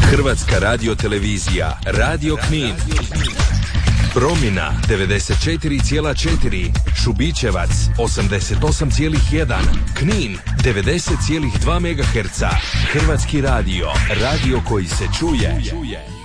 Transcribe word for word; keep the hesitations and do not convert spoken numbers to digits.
Hrvatska radiotelevizija, Radio Knin. Promjena devedeset četiri zarez četiri, Šubićevac osamdeset osam zarez jedan, Knin devedeset zarez dva megaherca. Hrvatski radio, radio koji se čuje.